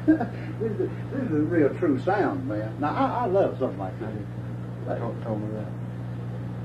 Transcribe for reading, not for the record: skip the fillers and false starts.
This is real true sound, man. Now, I love something like this. Told me that.